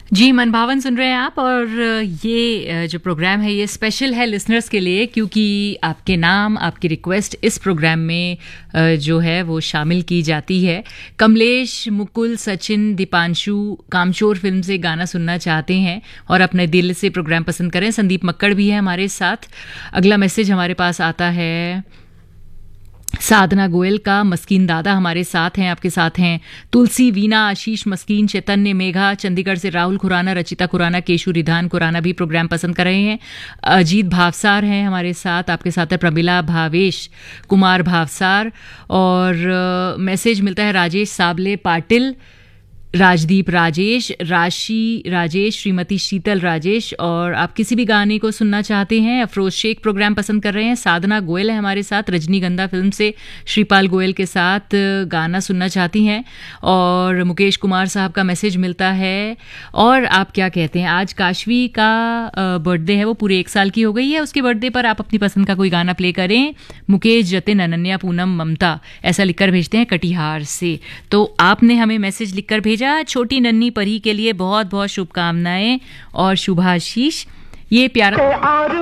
जी, मनभावन सुन रहे हैं आप। और ये जो प्रोग्राम है ये स्पेशल है लिसनर्स के लिए, क्योंकि आपके नाम, आपकी रिक्वेस्ट इस प्रोग्राम में जो है वो शामिल की जाती है। कमलेश, मुकुल, सचिन, दीपांशु कामचोर फिल्म से गाना सुनना चाहते हैं और अपने दिल से प्रोग्राम पसंद करें। संदीप मक्कड़ भी है हमारे साथ। अगला मैसेज हमारे पास आता है साधना गोयल का। मस्कीन दादा हमारे साथ हैं, आपके साथ हैं तुलसी, वीना, आशीष, मस्कीन, चैतन्य, मेघा, चंडीगढ़ से राहुल खुराना, रचिता खुराना, केशु रिधान खुराना भी प्रोग्राम पसंद कर रहे हैं। अजीत भावसार हैं हमारे साथ, आपके साथ है प्रमिला, भावेश कुमार भावसार। और मैसेज मिलता है राजेश साबले पाटिल, राजदीप राजेश, राशि राजेश, श्रीमती शीतल राजेश। और आप किसी भी गाने को सुनना चाहते हैं, अफरोज शेख प्रोग्राम पसंद कर रहे हैं। साधना गोयल है हमारे साथ, रजनीगंधा फिल्म से श्रीपाल गोयल के साथ गाना सुनना चाहती हैं। और मुकेश कुमार साहब का मैसेज मिलता है। और आप क्या कहते हैं, आज काशवी का बर्थडे है, वो पूरे 1 साल की हो गई है। उसके बर्थडे पर आप अपनी पसंद का कोई गाना प्ले करें। मुकेश, जतिन, अनन्या, पूनम, ममता ऐसा लिखकर भेजते हैं कटिहार से। तो आपने हमें मैसेज लिखकर भेजा। छोटी नन्ही परी के लिए बहुत बहुत शुभकामनाएं और शुभाशीष। ये प्यारा